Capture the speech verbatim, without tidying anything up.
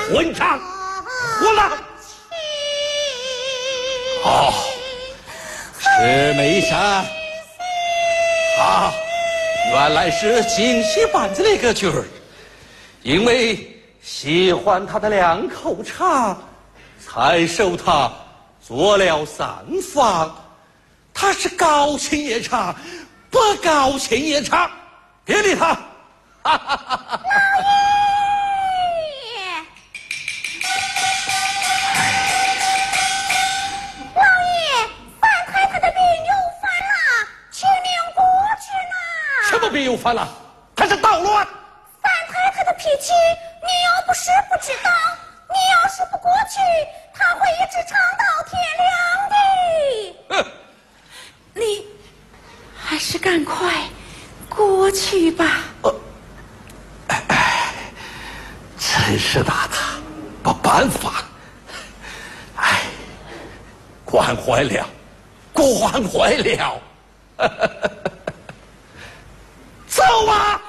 混账！我呢？哦，是梅山。啊，原来是京戏班子那个角儿，因为喜欢他的两口茶，才收他做了三房。他是高情也差，不高情也差，别理他。哈哈哈哈老爷，老爷，范太太的病又犯了，请您过去呢。 什么病又犯了？他是捣乱。 范太太的脾气，你要不是不知道，你要是不过去，她会一直唱到天亮的。 哼， 你还是赶快过去吧。 呃真是拿他没办法，哎，惯坏了，惯坏了，走吧。